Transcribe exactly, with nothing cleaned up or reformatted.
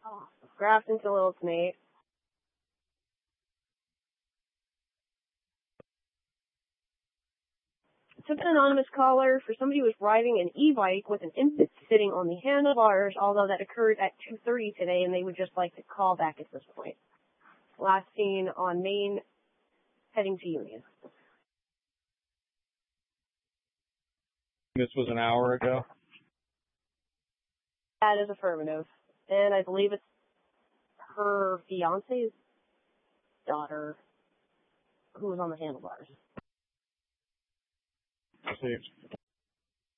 Grafton to Little Nate. Took an anonymous caller for somebody who was riding an e-bike with an infant sitting on the handlebars, although that occurred at two thirty today, and they would just like to call back at this point. Last seen on Main, heading to Union. This was an hour ago? That is affirmative. And I believe it's her fiance's daughter who was on the handlebars. See.